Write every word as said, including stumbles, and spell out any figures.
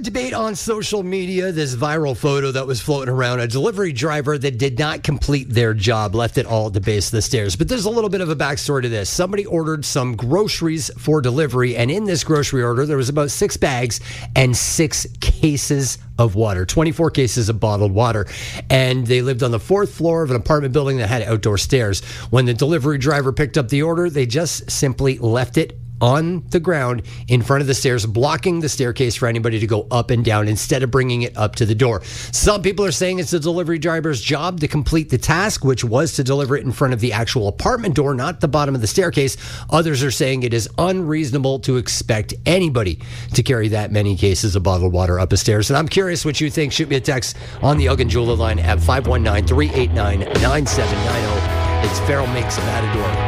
debate on social media, this viral photo that was floating around, a delivery driver that did not complete their job, left it all at the base of the stairs. But there's a little bit of a backstory to this. Somebody ordered some groceries for delivery, and in this grocery order, there was about six bags and six cases of water, twenty-four cases of bottled water. And they lived on the fourth floor of an apartment building that had outdoor stairs. When the delivery driver picked up the order, they just simply left it on the ground in front of the stairs, blocking the staircase for anybody to go up and down instead of bringing it up to the door. Some people are saying it's the delivery driver's job to complete the task, which was to deliver it in front of the actual apartment door, not the bottom of the staircase. Others are saying it is unreasonable to expect anybody to carry that many cases of bottled water up the stairs. And I'm curious what you think. Shoot me a text on the Elgin Jeweler line at five one nine, three eight nine, nine seven nine zero. It's Farrell Makes Matador.